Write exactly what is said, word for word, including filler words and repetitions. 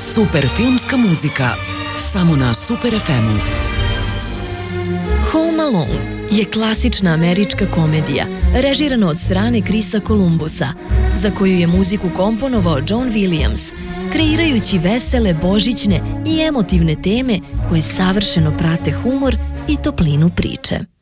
Super filmska muzika, samo na Super ef emu. Home Alone je klasična američka komedija, režirana od strane Chrisa Columbusa, za koju je muziku komponovao John Williams, kreirajući vesele, božićne i emotivne teme koje savršeno prate humor i toplinu priče.